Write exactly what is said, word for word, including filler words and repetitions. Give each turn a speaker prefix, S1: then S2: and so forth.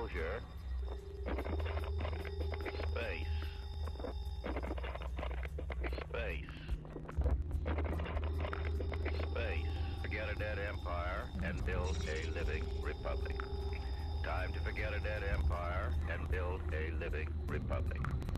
S1: Exposure. Space. Space. Space. Forget a dead empire and build a living republic. Time to forget a dead empire and build a living republic.